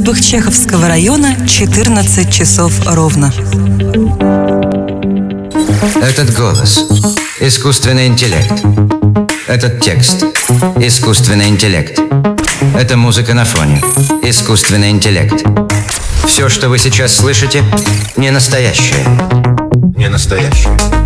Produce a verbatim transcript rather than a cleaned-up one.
Быхчеховского района, четырнадцать часов ровно. Этот голос – искусственный интеллект. Этот текст – искусственный интеллект. Эта музыка на фоне – искусственный интеллект. Все, что вы сейчас слышите, не настоящее. Не настоящее.